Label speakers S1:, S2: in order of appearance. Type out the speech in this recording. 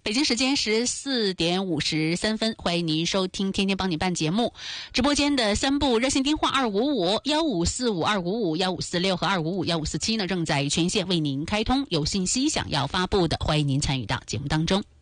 S1: 北京时间14:53，欢迎您收听天天帮你办节目。直播间的3部热线电话255-1545-255-1546和255-1547呢，正在全线为您开通。有信息想要发布的，欢迎您参与到节目当中。